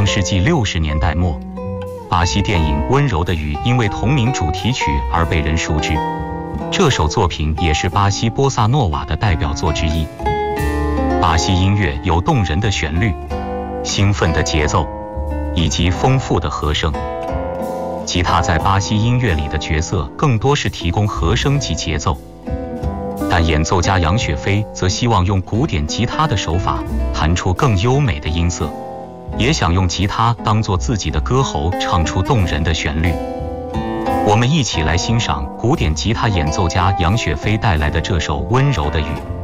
上世纪60年代末，巴西电影《温柔的雨》因为同名主题曲而被人熟知。这首作品也是巴西波萨诺瓦的代表作之一。巴西音乐有动人的旋律、兴奋的节奏以及丰富的和声。吉他在巴西音乐里的角色更多是提供和声及节奏，但演奏家杨雪飞则希望用古典吉他的手法弹出更优美的音色，也想用吉他当作自己的歌喉，唱出动人的旋律。我们一起来欣赏古典吉他演奏家杨雪飞带来的这首《温柔的雨》。